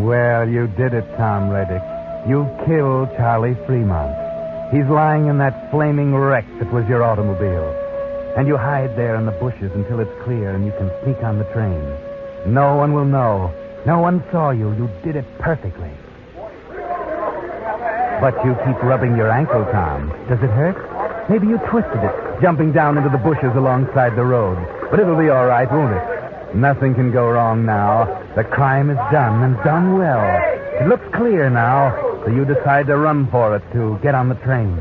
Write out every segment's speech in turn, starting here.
Well, you did it, Tom Reddick. You killed Charlie Fremont. He's lying in that flaming wreck that was your automobile. And you hide there in the bushes until it's clear and you can sneak on the train. No one will know. No one saw you. You did it perfectly. But you keep rubbing your ankle, Tom. Does it hurt? Maybe you twisted it, jumping down into the bushes alongside the road. But it'll be all right, won't it? Nothing can go wrong now. The crime is done, and done well. It looks clear now, so you decide to run for it to get on the train.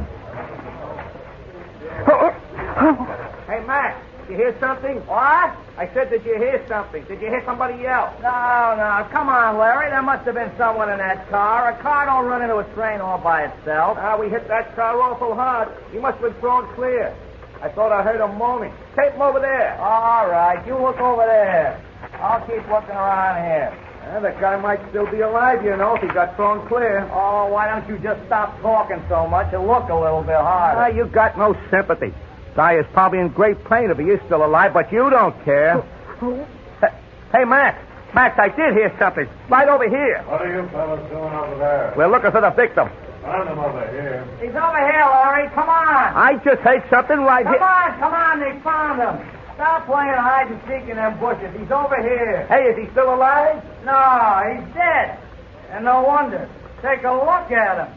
Hey, Mac, did you hear something? What? I said, did you hear something? Did you hear somebody yell? No. Come on, Larry. There must have been someone in that car. A car don't run into a train all by itself. We hit that car awful hard. He must have been thrown clear. I thought I heard him moaning. Tape him over there. All right. You look over there. I'll keep looking around here. That guy might still be alive, you know, if he got thrown clear. Oh, why don't you just stop talking so much and look a little bit harder? You got no sympathy. Guy is probably in great pain if he is still alive, but you don't care. Hey, Max, I did hear something. Right over here. What are you fellas doing over there? We're looking for the victim. Find him over here. He's over here, Larry. Come on. I just heard something right here. Come on. They found him. Stop playing hide and seek in them bushes. He's over here. Hey, is he still alive? No, he's dead. And no wonder. Take a look at him.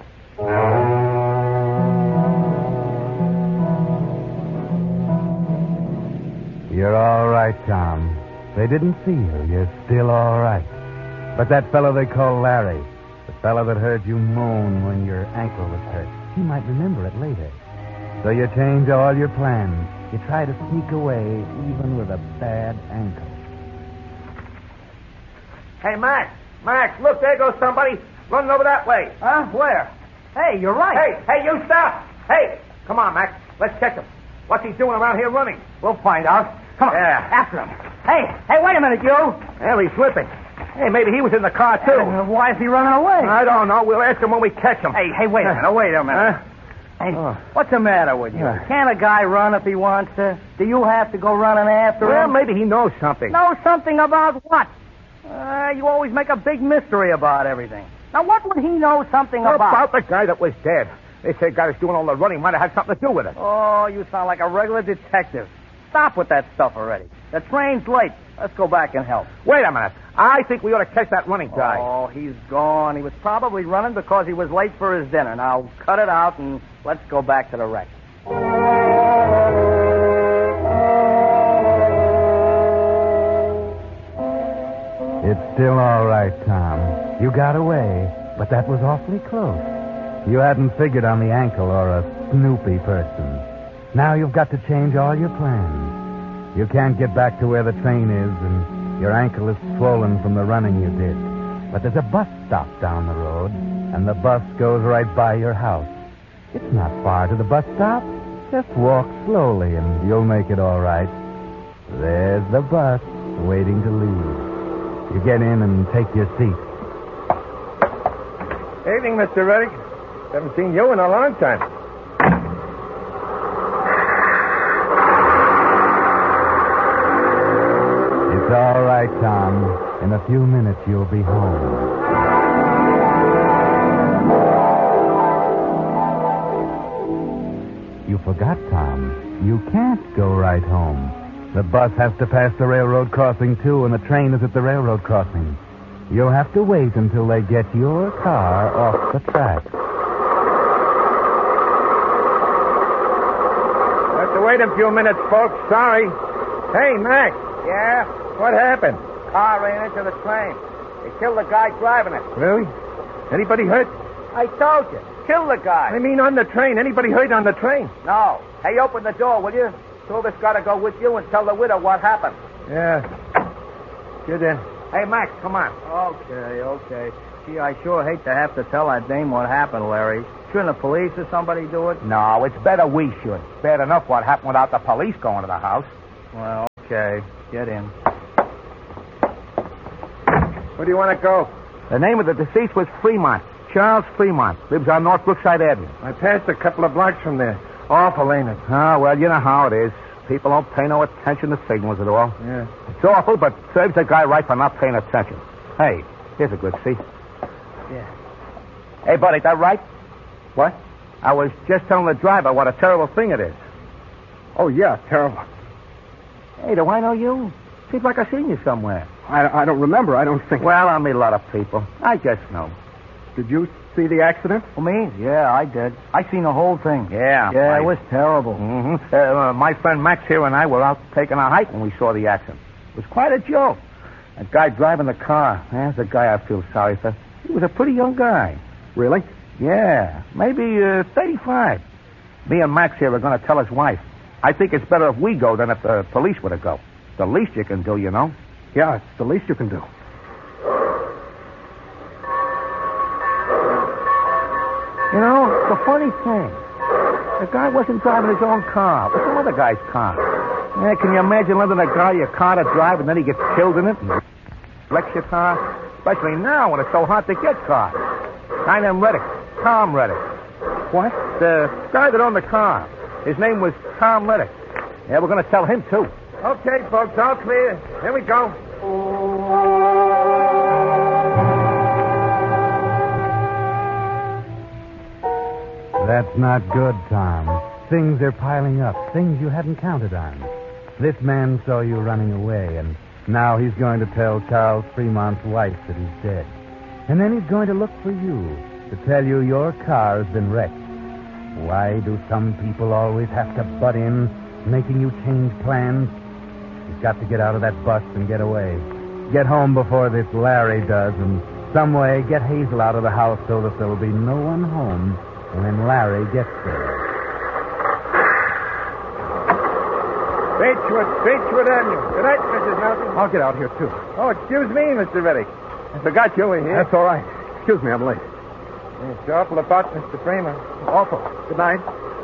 You're all right, Tom. They didn't see you. You're still all right. But that fellow they call Larry, the fellow that heard you moan when your ankle was hurt, he might remember it later. So you change all your plans. You try to sneak away even with a bad ankle. Hey, Max, look, there goes somebody running over that way. Huh? Where? Hey, you're right. Hey, you stop. Hey, come on, Max. Let's catch him. What's he doing around here running? We'll find out. Come on. Yeah. After him. Hey, wait a minute, you. Well, he's slipping. Hey, maybe he was in the car, too. Why is he running away? I don't know. We'll ask him when we catch him. Hey, wait a minute. Hey, what's the matter with you? Can't a guy run if he wants to? Do you have to go running after him? Well, maybe he knows something. Know something about what? You always make a big mystery about everything. Now, what would he know something about? About the guy that was dead. They say the guy that's doing all the running might have had something to do with it. Oh, you sound like a regular detective. Stop with that stuff already. The train's late. Let's go back and help. Wait a minute. I think we ought to catch that running guy. Oh, he's gone. He was probably running because he was late for his dinner. Now, cut it out and let's go back to the wreck. It's still all right, Tom. You got away, but that was awfully close. You hadn't figured on the ankle or a snoopy person. Now you've got to change all your plans. You can't get back to where the train is, and your ankle is swollen from the running you did. But there's a bus stop down the road, and the bus goes right by your house. It's not far to the bus stop. Just walk slowly, and you'll make it all right. There's the bus waiting to leave. You get in and take your seat. Evening, Mr. Reddick. Haven't seen you in a long time. It's all right, Tom. In a few minutes, you'll be home. You forgot, Tom. You can't go right home. The bus has to pass the railroad crossing, too, and the train is at the railroad crossing. You'll have to wait until they get your car off the track. Have to wait a few minutes, folks. Sorry. Hey, Max. Yeah? What happened? Car ran into the train. They killed the guy driving it. Really? Anybody hurt? I told you. Kill the guy. I mean, on the train. Anybody hurt on the train? No. Hey, open the door, will you? Silver's got to go with you and tell the widow what happened. Yeah. Get in. Hey, Max, come on. Okay. Gee, I sure hate to have to tell that dame what happened, Larry. Shouldn't the police or somebody do it? No, it's better we should. Bad enough what happened without the police going to the house. Well, okay. Get in. Where do you want to go? The name of the deceased was Fremont. Charles Fremont. Lives on North Brookside Avenue. I passed a couple of blocks from there. Awful, ain't it? Oh, well, you know how it is. People don't pay no attention to signals at all. Yeah. It's awful, but serves the guy right for not paying attention. Hey, here's a good seat. Yeah. Hey, buddy, that right? What? I was just telling the driver what a terrible thing it is. Oh, yeah, terrible. Hey, do I know you? Seems like I've seen you somewhere. I don't remember. I don't think. Well, I meet a lot of people. I just know. Did you see the accident? Oh, me? Yeah, I did. I seen the whole thing. Yeah. Yeah, it was terrible. Mm-hmm. My friend Max here and I were out taking a hike when we saw the accident. It was quite a joke. That guy driving the car, that's the guy I feel sorry for. He was a pretty young guy. Really? Yeah, maybe 35. Me and Max here are going to tell his wife. I think it's better if we go than if the police were to go. The least you can do, you know. Yeah, it's the least you can do. You know, the funny thing, the guy wasn't driving his own car. It was some other guy's car. Yeah, can you imagine letting a guy your car to drive and then he gets killed in it and wrecks your car? Especially now when it's so hard to get cars. Guy named Reddick. Tom Reddick. What? The guy that owned the car. His name was Tom Reddick. Yeah, we're going to tell him, too. Okay, folks, all clear. Here we go. That's not good, Tom. Things are piling up. Things you hadn't counted on. This man saw you running away, and now he's going to tell Charles Fremont's wife that he's dead. And then he's going to look for you to tell you your car has been wrecked. Why do some people always have to butt in, making you change plans? You've got to get out of that bus and get away. Get home before this Larry does, and some way get Hazel out of the house so that there'll be no one home when Larry gets there. Beechwood Avenue. Good night, Mrs. Nelson. I'll get out here, too. Oh, excuse me, Mr. Reddick. I forgot you were here. That's all right. Excuse me, I'm late. It's awful about Mr. Freeman. Awful. Good night.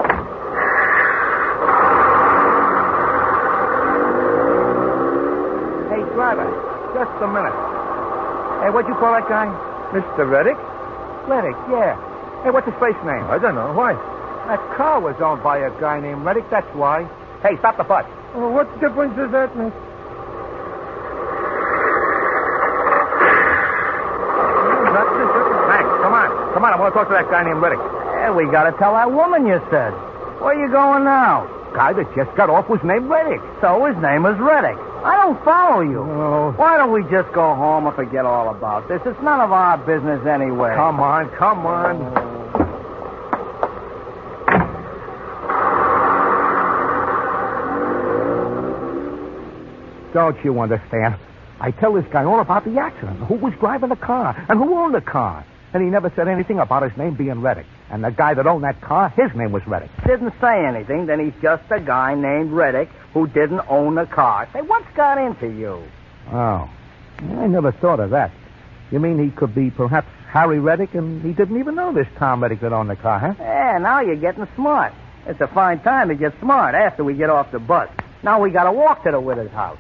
Hey, driver, just a minute. Hey, what'd you call that guy? Mr. Reddick? Reddick, yeah. Hey, what's his face name? I don't know. Why? That car was owned by a guy named Reddick, that's why. Hey, stop the bus. Oh, what difference does that make? Max, come on. Come on, I want to talk to that guy named Reddick. Yeah, we got to tell that woman you said. Where you going now? Guy that just got off was named Reddick. So his name is Reddick. I don't follow you. Oh. Why don't we just go home and forget all about this? It's none of our business anyway. Come on, come on. Don't you understand? I tell this guy all about the accident, who was driving the car, and who owned the car. And he never said anything about his name being Reddick. And the guy that owned that car, his name was Reddick. Didn't say anything, then he's just a guy named Reddick who didn't own the car. Say, what's got into you? Oh, I never thought of that. You mean he could be perhaps Harry Reddick, and he didn't even know this Tom Reddick that owned the car, huh? Yeah, now you're getting smart. It's a fine time to get smart after we get off the bus. Now we got to walk to the widow's house.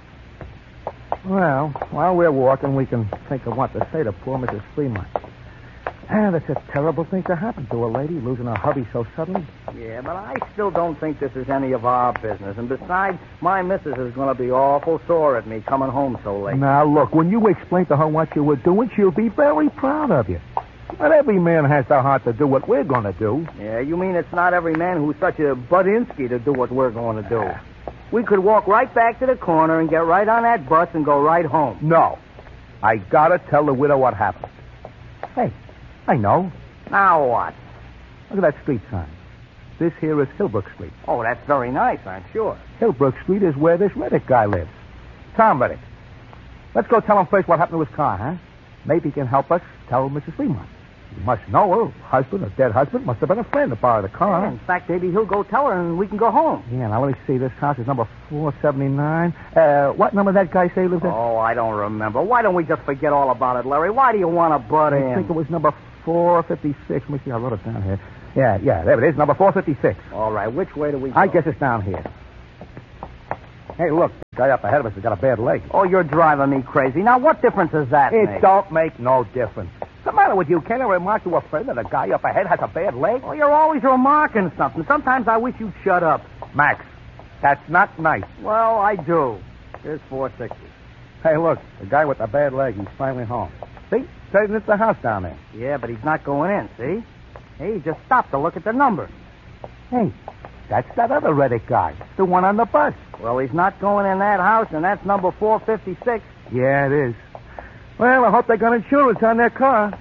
Well, while we're walking, we can think of what to say to poor Mrs. Fremont. Ah, that's a terrible thing to happen to a lady, losing her hubby so suddenly. Yeah, but I still don't think this is any of our business. And besides, my missus is going to be awful sore at me coming home so late. Now, look, when you explain to her what you were doing, she'll be very proud of you. Not every man has the heart to do what we're going to do. Yeah, you mean it's not every man who's such a Budinsky to do what we're going to do? We could walk right back to the corner and get right on that bus and go right home. No. I got to tell the widow what happened. Hey, I know. Now what? Look at that street sign. This here is Hillbrook Street. Oh, that's very nice, I'm sure. Hillbrook Street is where this Reddick guy lives. Tom Reddick. Let's go tell him first what happened to his car, huh? Maybe he can help us tell Mrs. Fremont. You must know her husband, her dead husband, must have been a friend to borrow the car. Yeah, in fact, maybe he'll go tell her and we can go home. Yeah, now let me see. This house is number 479. What number that guy say lives in? Oh, I don't remember. Why don't we just forget all about it, Larry? Why do you want to butt in? I think it was number 456. Let me see. I wrote it down here. Yeah, there it is. Number 456. All right, which way do we go? I guess it's down here. Hey, look, the guy up ahead of us has got a bad leg. Oh, you're driving me crazy. Now, what difference does that make? It don't make no difference. What's the matter with you? Can't I remark to a friend that a guy up ahead has a bad leg? Oh, you're always remarking something. Sometimes I wish you'd shut up. Max, that's not nice. Well, I do. Here's 460. Hey, look, the guy with the bad leg, he's finally home. See? Saying it's the house down there. Yeah, but he's not going in, see? Hey, he just stopped to look at the number. Hey, that's that other Reddick guy. The one on the bus. Well, he's not going in that house, and that's number 456. Yeah, it is. Well, I hope they got insurance on their car.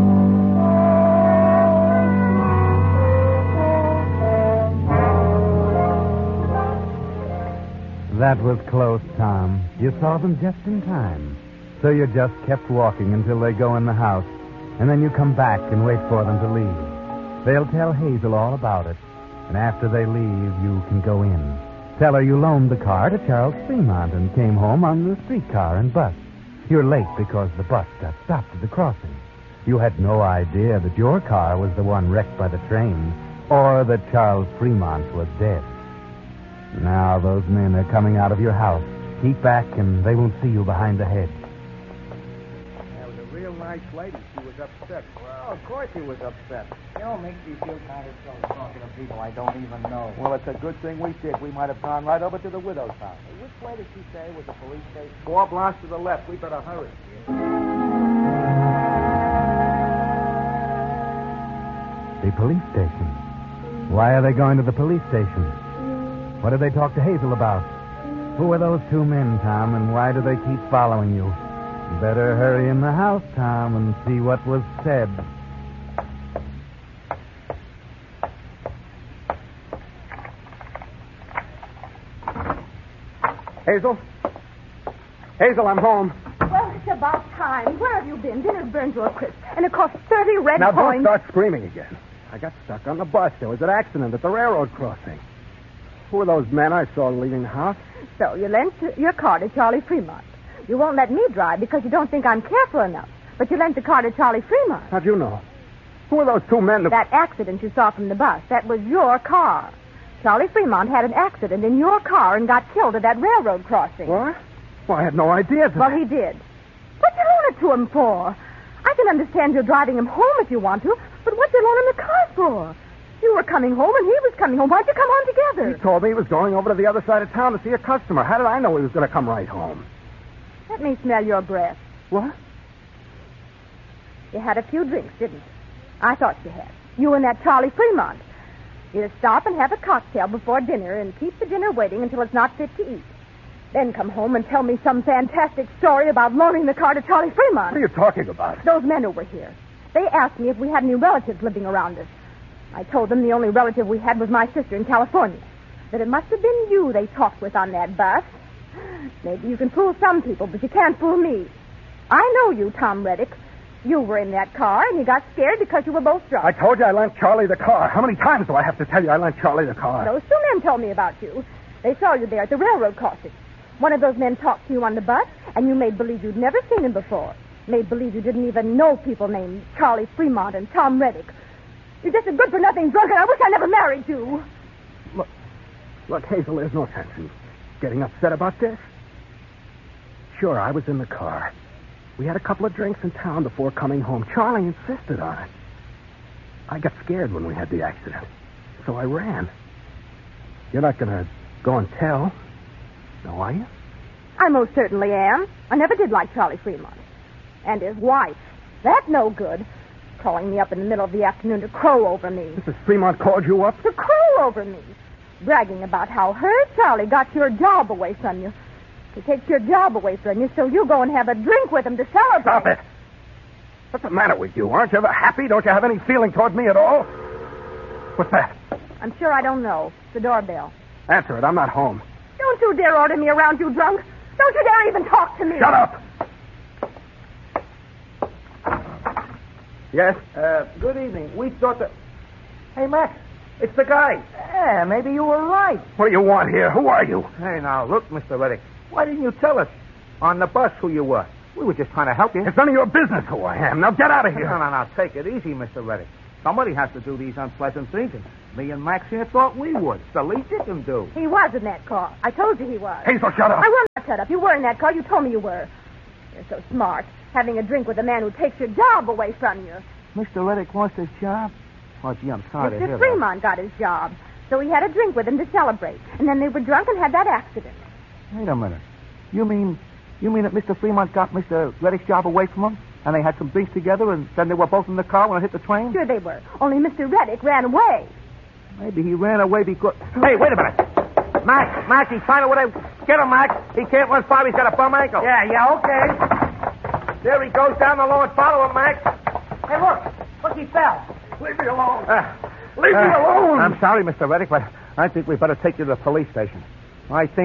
That was close, Tom. You saw them just in time. So you just kept walking until they go in the house, and then you come back and wait for them to leave. They'll tell Hazel all about it, and after they leave, you can go in. Tell her you loaned the car to Charles Fremont and came home on the streetcar and bus. You're late because the bus got stopped at the crossing. You had no idea that your car was the one wrecked by the train, or that Charles Fremont was dead. Now those men are coming out of your house. Keep back, and they will see you behind the hedge. That was a real nice lady. She was upset. Well, of course he was upset. You know, it makes me feel kind of silly talking to people I don't even know. Well, it's a good thing we did. We might have gone right over to the widow's house. Hey, which way did she say was the police station? 4 blocks to the left. We better hurry. The police station. Why are they going to the police station? What did they talk to Hazel about? Who are those 2 men, Tom, and why do they keep following you? Better hurry in the house, Tom, and see what was said. Hazel? Hazel, I'm home. Well, it's about time. Where have you been? Dinner's burned to a crisp, and it cost 30 red Now, coins. don't start screaming again. I got stuck on the bus. There was an accident at the railroad crossing. Who are those men I saw leaving the house? So you lent your car to Charlie Fremont. You won't let me drive because you don't think I'm careful enough. But you lent the car to Charlie Fremont. How'd you know? Who are those 2 men? That accident you saw from the bus, that was your car. Charlie Fremont had an accident in your car and got killed at that railroad crossing. What? Well, I had no idea. Well, he did. What'd you loan it to him for? I can understand you're driving him home if you want to, but what'd you loan him the car for? You were coming home and he was coming home. Why'd you come home together? He told me he was going over to the other side of town to see a customer. How did I know he was going to come right home? Let me smell your breath. What? You had a few drinks, didn't you? I thought you had. You and that Charlie Fremont. You stop and have a cocktail before dinner and keep the dinner waiting until it's not fit to eat. Then come home and tell me some fantastic story about loaning the car to Charlie Fremont. What are you talking about? Those men who were here. They asked me if we had any relatives living around us. I told them the only relative we had was my sister in California. That it must have been you they talked with on that bus. Maybe you can fool some people, but you can't fool me. I know you, Tom Reddick. You were in that car, and you got scared because you were both drunk. I told you I lent Charlie the car. How many times do I have to tell you I lent Charlie the car? Those 2 men told me about you. They saw you there at the railroad crossing. One of those men talked to you on the bus, and you made believe you'd never seen him before. Made believe you didn't even know people named Charlie Fremont and Tom Reddick. You're just a good-for-nothing drunk, and I wish I never married you. Look, Hazel, there's no sense in getting upset about this. Sure, I was in the car. We had a couple of drinks in town before coming home. Charlie insisted on it. I got scared when we had the accident, so I ran. You're not going to go and tell, no, are you? I most certainly am. I never did like Charlie Fremont. And his wife. That's no good. Calling me up in the middle of the afternoon to crow over me. Mrs. Fremont called you up? To crow over me. Bragging about how her Charlie got your job away from you. He takes your job away from you, so you go and have a drink with him to celebrate. Stop it. What's the matter with you? Aren't you ever happy? Don't you have any feeling toward me at all? What's that? I'm sure I don't know. It's the doorbell. Answer it. I'm not home. Don't you dare order me around, you drunk. Don't you dare even talk to me. Shut up. Yes? Good evening. We thought that... Hey, Max, it's the guy. Yeah, maybe you were right. What do you want here? Who are you? Hey, now, look, Mr. Reddick. Why didn't you tell us on the bus who you were? We were just trying to help you. It's none of your business who I am. Now get out of here. No. Take it easy, Mr. Reddick. Somebody has to do these unpleasant things, and me and Max here thought we would. It's the least you can do. He was in that car. I told you he was. Hazel, shut up. I will not shut up. You were in that car. You told me you were. You're so smart, having a drink with a man who takes your job away from you. Mr. Reddick lost his job? Oh, gee, I'm sorry to hear Mr. that. Fremont got his job, so he had a drink with him to celebrate. And then they were drunk and had that accident. Wait a minute. You mean that Mr. Fremont got Mr. Reddick's job away from him? And they had some drinks together, and then they were both in the car when I hit the train? Sure they were. Only Mr. Reddick ran away. Maybe he ran away because... Hey, wait a minute. Max, he's trying to... Get him, Max. He can't run far. He's got a bum ankle. Yeah, okay. There he goes down the lawn. Follow him, Max. Hey, look, he fell. Leave me alone. Leave me alone. I'm sorry, Mr. Reddick, but I think we'd better take you to the police station. I think